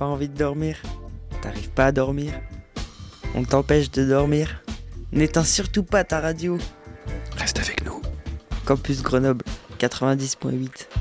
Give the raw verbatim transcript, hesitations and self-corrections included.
pas envie de dormir? T'arrives pas à dormir? On t'empêche de dormir? N'éteins surtout pas ta radio. Reste avec nous. Campus Grenoble quatre-vingt-dix point huit.